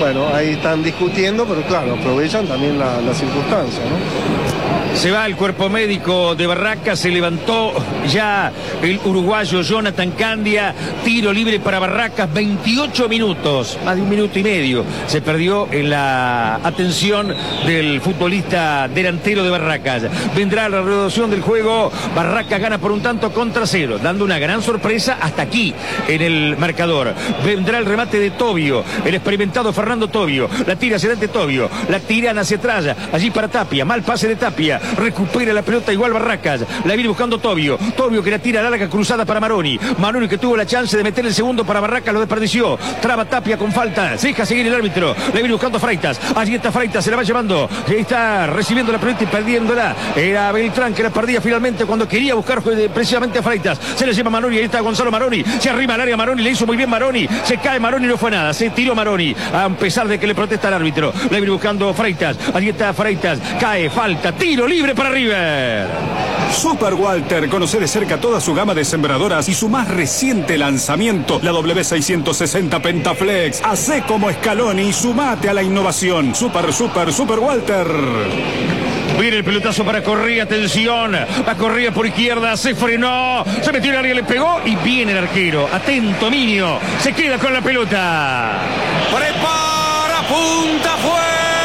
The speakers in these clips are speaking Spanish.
bueno, ahí están discutiendo, pero claro, aprovechan también la circunstancia, ¿no? Se va el cuerpo médico de Barracas, se levantó ya el uruguayo Jonathan Candia, tiro libre para Barracas, 28 minutos, más de 1 minuto y medio, se perdió en la atención del futbolista delantero de Barracas. Vendrá la reanudación del juego, Barracas gana por 1-0, dando una gran sorpresa hasta aquí en el marcador. Vendrá el remate de Tobio, el experimentado Fernando Tobio, la tira hacia adelante Tobio, la tiran hacia atrás, allí para Tapia, mal pase de Tapia, recupera la pelota igual Barracas, la viene buscando Tobio que la tira larga cruzada para Maroni que tuvo la chance de meter el segundo para Barracas, lo desperdició, traba Tapia con falta, se deja seguir el árbitro, la viene buscando Freitas, allí está Freitas, se la va llevando, está recibiendo la pelota y perdiéndola, era Beltrán que la perdía finalmente cuando quería buscar precisamente a Freitas, se le lleva Maroni, ahí está Gonzalo Maroni, se arrima al área Maroni, le hizo muy bien Maroni, se cae Maroni, no fue nada, se tiró Maroni, a pesar de que le protesta el árbitro, la viene buscando Freitas, allí está Freitas, cae, falta, tiro libre para River. Super Walter, conoce de cerca toda su gama de sembradoras y su más reciente lanzamiento, la W660 Pentaflex. Hacé como Scaloni y sumate a la innovación. Super Walter. Viene el pelotazo para Correa, atención, a Correa por izquierda, se frenó, se metió en el área, le pegó y viene el arquero, atento Minio, se queda con la pelota. Prepara, punta, fue.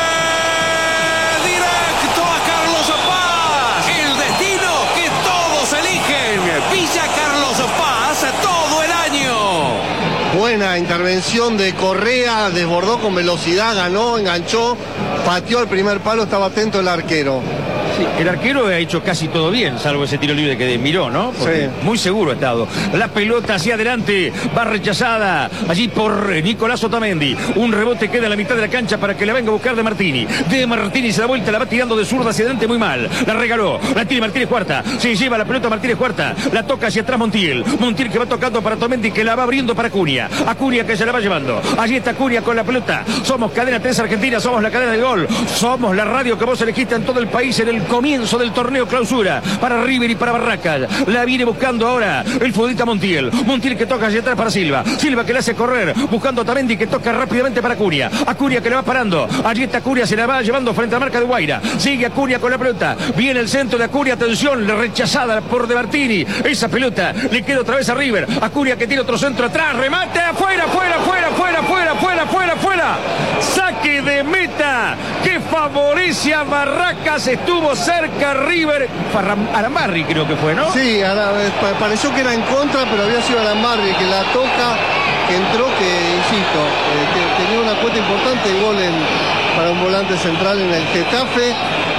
Buena intervención de Correa, desbordó con velocidad, ganó, enganchó, pateó al primer palo, estaba atento el arquero. Sí, el arquero ha hecho casi todo bien, salvo ese tiro libre que miró, ¿no? Porque sí. Muy seguro ha estado. La pelota hacia adelante, va rechazada allí por Nicolás Otamendi. Un rebote queda en la mitad de la cancha para que la venga a buscar De Martini. De Martini se da vuelta, la va tirando de zurda hacia adelante muy mal. La regaló, la tiene Martínez Cuarta. Se lleva la pelota Martínez Cuarta. La toca hacia atrás Montiel. Montiel que va tocando para Otamendi, que la va abriendo para Acuña. Acuña que se la va llevando. Allí está Acuña con la pelota. Somos Cadena 3 Argentina, somos la cadena de gol. Somos la radio que vos elegiste en todo el país en el comienzo del torneo clausura para River y para Barracas. La viene buscando ahora el futbolista Montiel. Montiel que toca hacia atrás para Silva. Silva que le hace correr buscando a Otamendi que toca rápidamente para Acuña. Acuña que le va parando. Allí está Acuña, se la va llevando frente a la marca de Guaira. Sigue Acuña con la pelota. Viene el centro de Acuña. Atención, rechazada por De Martini. Esa pelota le queda otra vez a River. Acuña que tiene otro centro atrás. Remate afuera, fuera. Saque de meta que favorece a Barracas. Estuvo cerca River. Arambarri creo que fue, ¿no? Sí, pareció que era en contra, pero había sido Arambarri que la toca, que entró, que insisto, tenía una cuota importante el gol para un volante central en el Getafe.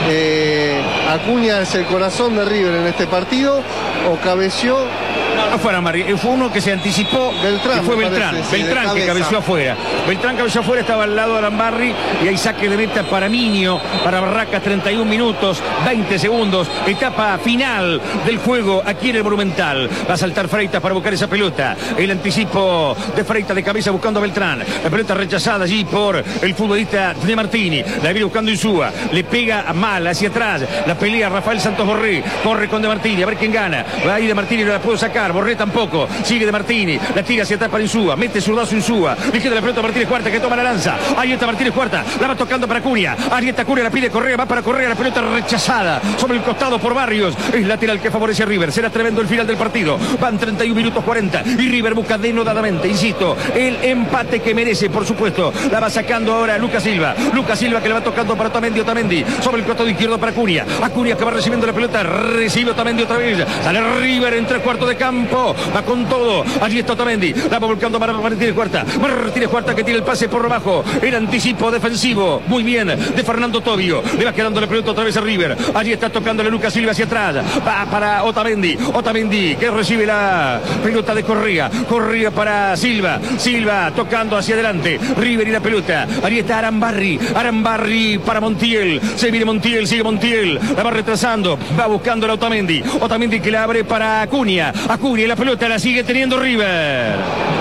Acuña es el corazón de River en este partido, o cabeció. No fue Arambarri, fue uno que se anticipó. Beltrán, que fue Beltrán. Parece, Beltrán que cabeció afuera. Beltrán cabeció afuera, estaba al lado de Arambarri y hay saque de meta para Minio, para Barracas, 31 minutos, 20 segundos, etapa final del juego aquí en el Monumental. Va a saltar Freitas para buscar esa pelota. El anticipo de Freitas de cabeza buscando a Beltrán. La pelota rechazada allí por el futbolista De Martini. La viene buscando Insúa. Le pega mal hacia atrás. La pelea Rafael Santos Borré. Corre con De Martini. A ver quién gana. Va ahí De Martini, no la pudo sacar. Borré tampoco. Sigue De Martini. La tira hacia atrás para Insúa. Mete zurdazo Insúa. Le queda la pelota a Martínez Cuarta que toma la lanza. Ahí está Martínez Cuarta. La va tocando para Acuña. Ahí está Acuña. La pide Correa. Va para Correa. La pelota rechazada sobre el costado por Barrios. Es lateral que favorece a River. Será tremendo el final del partido. Van 31 minutos 40. Y River busca denodadamente, insisto, el empate que merece, por supuesto. La va sacando ahora Lucas Silva. Lucas Silva que le va tocando para Otamendi. Otamendi sobre el costado izquierdo para Acuña. Acuña que va recibiendo la pelota. Recibe Otamendi otra vez. Sale River en 3/4 de campo. Va con todo. Allí está Otamendi. La va volcando para Martínez Cuarta. Martínez Cuarta que tiene el pase por abajo. El anticipo defensivo. Muy bien. De Fernando Tobio. Le va quedando la pelota otra vez a River. Allí está tocándole Lucas Silva hacia atrás. Va para Otamendi. Otamendi que recibe la pelota de Correa. Correa para Silva. Silva tocando hacia adelante. River y la pelota. Allí está Arambarri. Arambarri para Montiel. Se viene Montiel. Sigue Montiel. La va retrasando. Va buscando a Otamendi. Otamendi que la abre para Acuña. Acuña y la pelota la sigue teniendo River.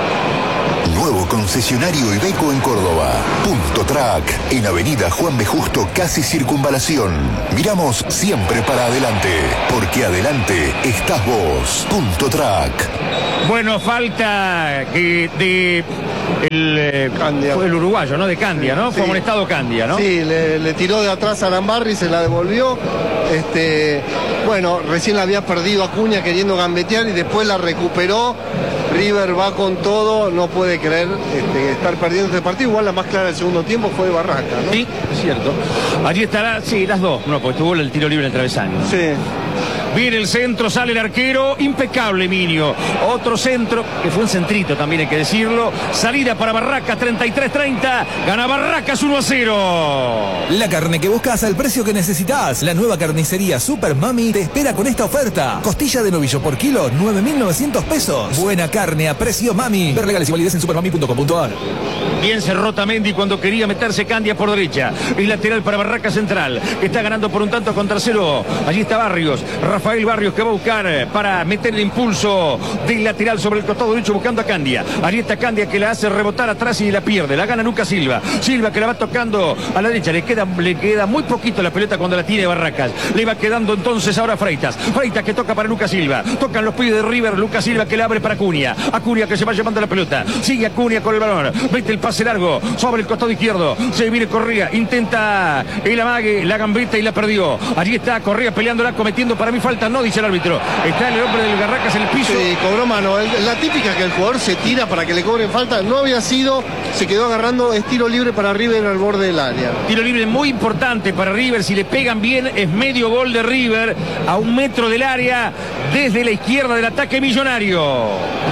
Nuevo concesionario Iveco en Córdoba. Punto Track, en Avenida Juan B. Justo, casi Circunvalación. Miramos siempre para adelante, porque adelante estás vos. Punto Track. Bueno, falta de fue el uruguayo, ¿no? De Candia, ¿no? Sí. Fue amonestado Candia, ¿no? Sí, le tiró de atrás a Arambarri, se la devolvió. Bueno, recién la había perdido Acuña queriendo gambetear y después la recuperó. River va con todo, no puede creer estar perdiendo este partido. Igual la más clara del segundo tiempo fue de Barraca, ¿no? Sí, es cierto. Allí estará, sí, las dos. No, porque tuvo el tiro libre en el travesaño. Sí. Viene el centro, sale el arquero, impecable Minio. Otro centro, que fue un centrito también hay que decirlo. Salida para Barracas, 33-30. Gana Barracas 1-0. La carne que buscas al precio que necesitas. La nueva carnicería Super Mami te espera con esta oferta. Costilla de novillo por kilo, 9.900 pesos. Buena carne a precio Mami. Ver legales y validez en supermami.com.ar. Bien cerró Tamendi cuando quería meterse Candia por derecha. El lateral para Barraca Central, que está ganando por un tanto contra cero. Allí está Barrios. Rafael Barrios que va a buscar para meter el impulso del lateral sobre el costado derecho buscando a Candia. Allí está Candia que la hace rebotar atrás y la pierde. La gana Lucas Silva. Silva que la va tocando a la derecha. Le queda muy poquito la pelota cuando la tiene Barracas. Le va quedando entonces ahora Freitas. Freitas que toca para Lucas Silva. Tocan los pies de River. Lucas Silva que le abre para Acuña. Acuña que se va llevando la pelota. Sigue Acuña con el balón. Mete el pase largo sobre el costado izquierdo. Se viene Correa. Intenta el amague, la gambeta y la perdió. Allí está Correa peleándola, cometiendo para mí falta. No, dice el árbitro. Está el hombre del Barracas en el piso. Sí, cobró mano. La típica que el jugador se tira para que le cobren falta. No había sido. Se quedó agarrando. Es tiro libre para River al borde del área. Tiro libre muy importante para River. Si le pegan bien, es medio gol de River a 1 metro del área desde la izquierda del ataque millonario.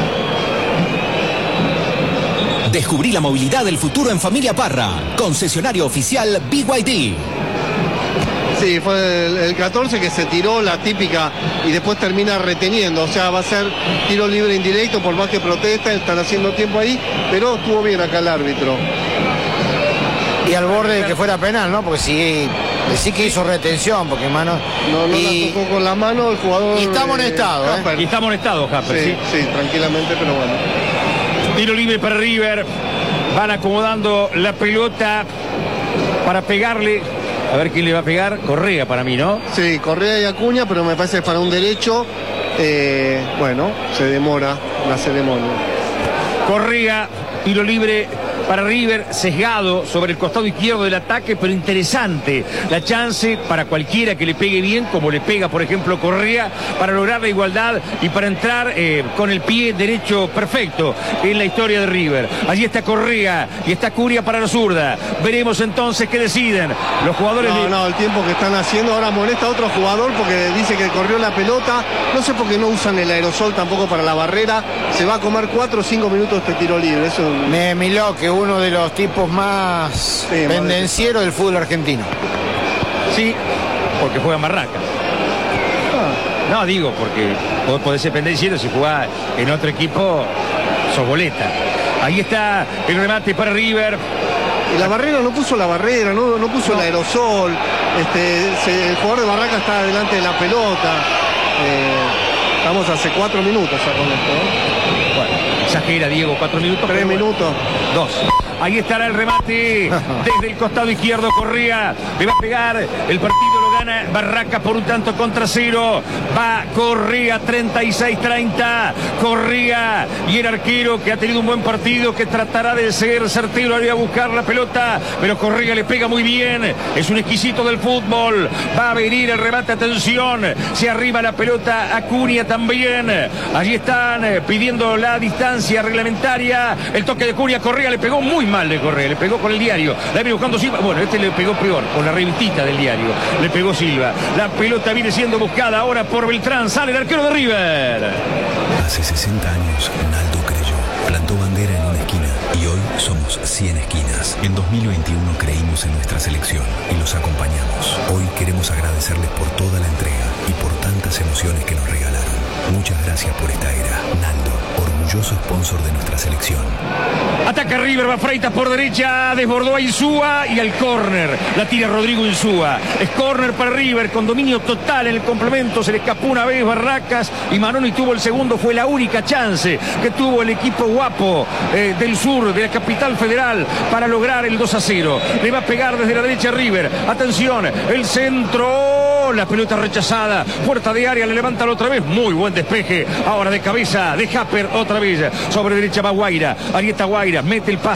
Descubrí la movilidad del futuro en Familia Parra. Concesionario oficial BYD. Sí, fue el 14 que se tiró la típica y después termina reteniendo. O sea, va a ser tiro libre indirecto por más que protesta. Están haciendo tiempo ahí, pero estuvo bien acá el árbitro. Y al borde de que fuera penal, ¿no? Porque sí que hizo retención, porque mano... No la tocó con la mano el jugador... Y está amonestado, Happer. Y está amonestado, Happer, Sí, sí, tranquilamente, pero bueno. Tiro libre para River. Van acomodando la pelota para pegarle. A ver quién le va a pegar. Correa para mí, ¿no? Sí, Correa y Acuña, pero me parece que para un derecho, bueno, se demora la ceremonia. Correa, tiro libre para River, sesgado sobre el costado izquierdo del ataque, pero interesante la chance para cualquiera que le pegue bien, como le pega por ejemplo Correa, para lograr la igualdad y para entrar con el pie derecho perfecto en la historia de River. Allí está Correa y está Curia para la zurda. Veremos entonces qué deciden los jugadores. No, el tiempo que están haciendo. Ahora molesta a otro jugador porque dice que corrió la pelota. No sé por qué no usan el aerosol tampoco para la barrera. Se va a comer 4 o 5 minutos este tiro libre. Eso... Miló, que uno de los tipos más pendencieros del fútbol argentino. Sí, porque juega en Barracas. No, digo, porque vos podés ser pendenciero si jugás en otro equipo, sos boleta. Ahí está el remate para River. Y la barrera no puso la barrera, no puso el aerosol. El jugador de Barracas está delante de la pelota. Estamos hace 4 minutos ya con esto, ¿no? Bueno, exagera Diego, 4 minutos. 3 minutos. 2. Ahí estará el remate desde el costado izquierdo. Correa le va a pegar. El partido lo gana Barracas por un tanto contra 0. Va Correa, 36-30. Correa y el arquero que ha tenido un buen partido, que tratará de ser certero, ir a buscar la pelota, pero Correa le pega muy bien. Es un exquisito del fútbol. Va a venir el remate, atención. Se arriba la pelota, Acuña también. Allí están pidiendo la distancia reglamentaria. El toque de Acuña, Correa le pegó muy mal de Correa, le pegó con el diario. La viene buscando Silva. Bueno, le pegó peor, con la revistita del diario. Le pegó Silva. La pelota viene siendo buscada ahora por Beltrán. Sale el arquero de River. Hace 60 años, Naldo creyó. Plantó bandera en una esquina y hoy somos 100 esquinas. En 2021 creímos en nuestra selección y los acompañamos. Hoy queremos agradecerles por toda la entrega y por tantas emociones que nos regalaron. Muchas gracias por esta era. Naldo, orgulloso sponsor de nuestra selección. Ataca River, va Freitas por derecha, desbordó a Insúa y al córner. La tira Rodrigo Insúa. Es córner para River con dominio total en el complemento. Se le escapó una vez Barracas y Manoni tuvo el segundo. Fue la única chance que tuvo el equipo guapo del sur, de la capital federal, para lograr el 2-0. Le va a pegar desde la derecha River. Atención, el centro. Oh, la pelota rechazada. Puerta de área, le levantan otra vez. Muy buen despeje. Ahora de cabeza, de Japper otra vez. Sobre derecha va Guaira. Arieta Guaira, mete el pase.